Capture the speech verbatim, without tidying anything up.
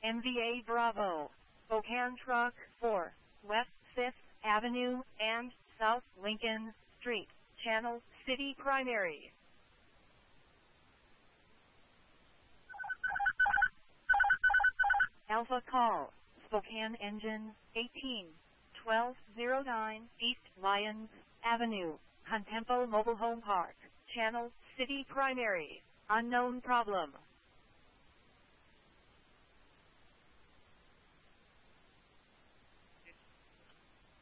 M V A Bravo, Spokane Truck four, West fifth Avenue and South Lincoln Street, Channel City Primary. Alpha Call, Spokane Engine, eighteen, twelve oh nine East Lyons Avenue, Contempo Mobile Home Park, Channel City Primary. Unknown problem.